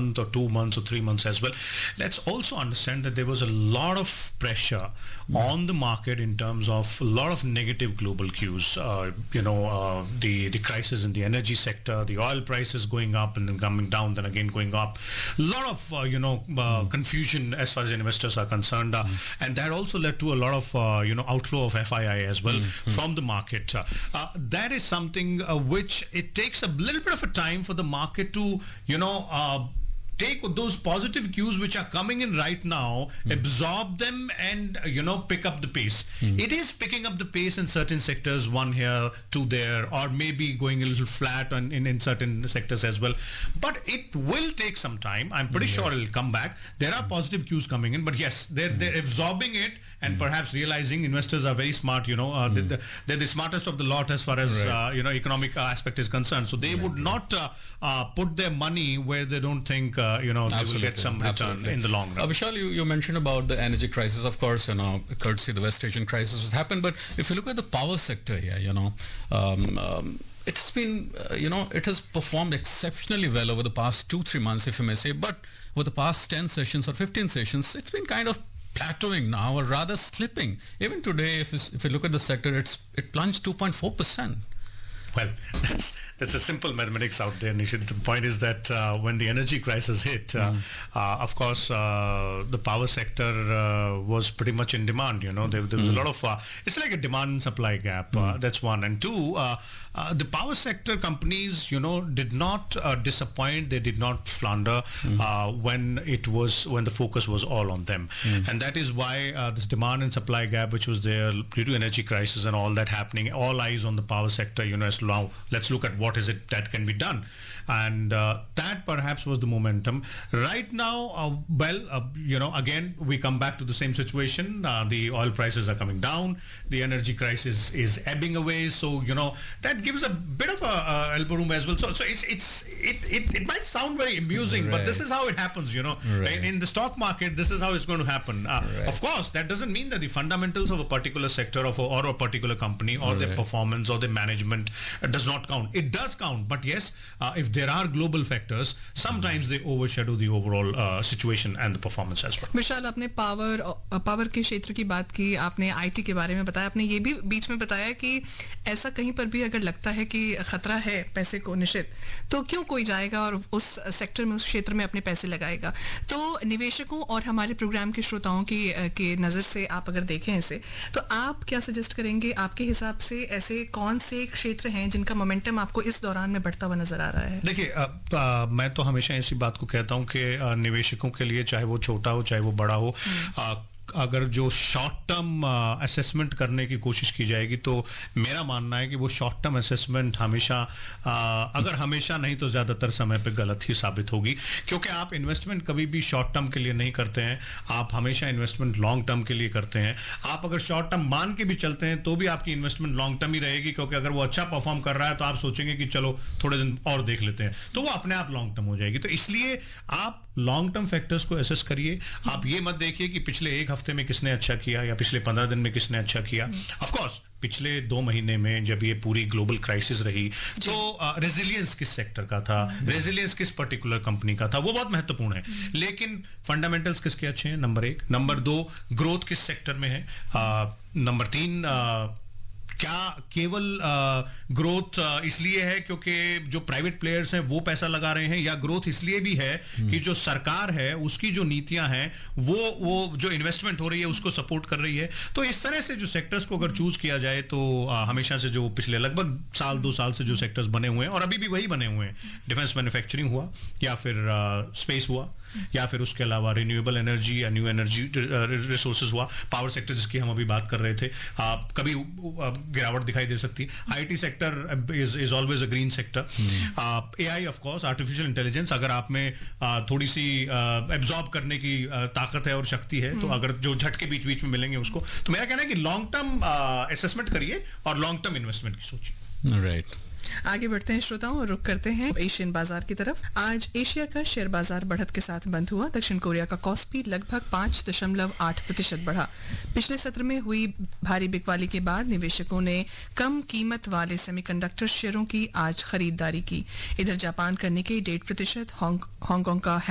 or 2 months or 3 months as well. Let's also understand that there was a lot of pressure on the market in terms of a lot of negative global cues. The crisis in the energy sector, the oil prices going up and then coming down, then again going up. A lot of confusion as far as investors are concerned, and that also led to a lot of outflow of FII as well from the market. That is something which it takes a little bit of a time for the market to take those positive cues which are coming in right now, absorb them, and pick up the pace. It is picking up the pace in certain sectors, one here, two there, or maybe going a little flat in certain sectors as well. But it will take some time. I'm pretty sure it'll come back. There are positive cues coming in, but yes, they're absorbing it and perhaps realizing investors are very smart. They're the smartest of the lot as far as economic aspect is concerned. So they would not put their money where they don't think they will get some return in the long run. Vishal, you mentioned about the energy crisis. Of course, courtesy the West Asian crisis has happened. But if you look at the power sector here, it's been, it has performed exceptionally well over the past 2-3 months, if you may say. But over the past 10 sessions or 15 sessions, it's been kind of plateauing now, or rather slipping. Even today, if you look at the sector, it plunged 2.4%. Well, that's a simple mathematics out there, Nishit. The point is that when the energy crisis hit, of course, the power sector was pretty much in demand. There was a lot of, it's like a demand and supply gap. That's one. And two, the power sector companies, did not disappoint. They did not flounder when the focus was all on them. And that is why this demand and supply gap, which was there due to energy crisis and all that happening, all eyes on the power sector, as now let's look at what is it that can be done. And that perhaps was the momentum. Right now, again, we come back to the same situation. The oil prices are coming down. The energy crisis is ebbing away. So, that gives a bit of a elbow room as well. So it might sound very amusing, but this is how it happens, In the stock market, this is how it's going to happen. Of course, that doesn't mean that the fundamentals of a particular sector or a particular company or their performance or their management does not count. It does count, but yes, if there are global factors, sometimes they overshadow the overall situation and the performance as well. विशाल, आपने power के क्षेत्र की बात की, आपने IT के बारे में बताया, आपने ये भी बीच में बताया कि ऐसा कहीं पर भी अगर लगता है कि खतरा है पैसे को निश्चित, तो क्यों कोई जाएगा और उस सेक्टर में, उस क्षेत्र में अपने पैसे लगाएगा. तो निवेशकों और हमारे प्रोग्राम के श्रोताओं की नजर से आप अगर देखें इसे, तो आप क्या सजेस्ट करेंगे? आपके हिसाब से ऐसे कौन से क्षेत्र हैं जिनका मोमेंटम आपको इस दौरान में बढ़ता हुआ नजर आ रहा है? देखिए, मैं तो हमेशा ऐसी बात को कहता हूं कि निवेशकों के लिए, चाहे वो छोटा हो चाहे वो बड़ा हो, अगर जो शॉर्ट टर्म असेसमेंट करने की कोशिश की जाएगी, तो मेरा मानना है कि वो शॉर्ट टर्म असेसमेंट हमेशा, अगर हमेशा नहीं तो ज़्यादातर समय पे गलत ही साबित होगी. क्योंकि आप इन्वेस्टमेंट कभी भी शॉर्ट टर्म के लिए नहीं करते हैं. आप हमेशा इन्वेस्टमेंट लॉन्ग टर्म के लिए करते हैं. आप अगर शॉर्ट टर्म मान के भी चलते हैं तो भी आपकी इन्वेस्टमेंट लॉन्ग टर्म ही रहेगी, क्योंकि अगर वो अच्छा परफॉर्म कर रहा है तो आप सोचेंगे कि चलो थोड़े दिन और देख लेते हैं, तो वो अपने आप लॉन्ग टर्म हो जाएगी. तो इसलिए आप लॉन्ग टर्म फैक्टर्स को एसेस करिए. आप ये मत देखिए कि पिछले एक हफ्ते में किसने अच्छा किया या पिछले 15 दिन में किसने अच्छा किया. ऑफ कोर्स पिछले 2 महीने में जब ये पूरी ग्लोबल क्राइसिस रही, तो रेजिलियंस किस सेक्टर का था, रेजिलियंस किस पर्टिकुलर कंपनी का था, वो बहुत महत्वपूर्ण है. लेकिन फंडामेंटल्स किसके अच्छे हैं, नंबर 1. नंबर 2, ग्रोथ किस सेक्टर में है. नंबर 3, क्या केवल ग्रोथ इसलिए है क्योंकि जो प्राइवेट प्लेयर्स हैं वो पैसा लगा रहे हैं, या ग्रोथ इसलिए भी है कि जो सरकार है उसकी जो नीतियां हैं वो जो इन्वेस्टमेंट हो रही है उसको सपोर्ट कर रही है. तो इस तरह से जो सेक्टर्स को अगर चूज किया जाए, तो हमेशा से जो पिछले लगभग 2 साल से जो सेक्टर्स बने हुए हैं और अभी भी वही बने हुए हैं, डिफेंस मैन्युफैक्चरिंग हुआ, या फिर स्पेस हुआ, या फिर उसके अलावा रिन्यूएबल एनर्जी या न्यू एनर्जी रिसोर्सेज हुआ, पावर सेक्टर जिसकी हम अभी बात कर रहे थे, कभी गिरावट दिखाई दे सकती है. IT sector is always a green sector. AI, of course, artificial intelligence, अगर आप में थोड़ी सी एब्जॉर्ब करने की ताकत है और शक्ति है, तो अगर जो झटके बीच बीच में मिलेंगे उसको, तो मेरा कहना है कि लॉन्ग टर्म असेसमेंट करिए और लॉन्ग टर्म इन्वेस्टमेंट की सोचिए. राइट. आगे बढ़ते हैं श्रोताओं और रुख करते हैं एशियन बाजार की तरफ. आज एशिया का शेयर बाजार बढ़त के साथ बंद हुआ. दक्षिण कोरिया का कॉस्पी लगभग 5.8% बढ़ा. पिछले सत्र में हुई भारी बिकवाली के बाद निवेशकों ने कम कीमत वाले सेमीकंडक्टर शेयरों की आज खरीदारी की. इधर जापान का निक्केई 1.5%, हांगकांग का